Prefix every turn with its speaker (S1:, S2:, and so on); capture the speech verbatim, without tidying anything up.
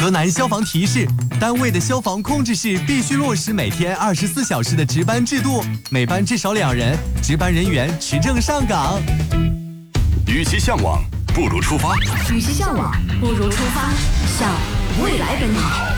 S1: 河南消防提示：单位的消防控制室必须落实每天二十四小时的值班制度，每班至少两人，值班人员持证上岗。
S2: 与其向往，不如出发；
S3: 与其向往，不如出发，向未来奔跑。